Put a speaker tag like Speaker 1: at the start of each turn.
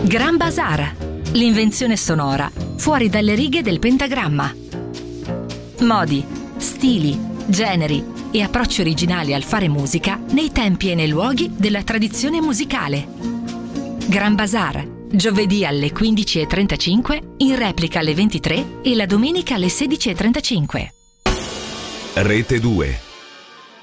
Speaker 1: Gran Bazar, l'invenzione sonora fuori dalle righe del pentagramma. Modi, stili, generi e approcci originali al fare musica nei tempi e nei luoghi della tradizione musicale. Gran Bazar, giovedì alle 15:35, in replica alle 23 e la domenica alle 16:35.
Speaker 2: Rete 2.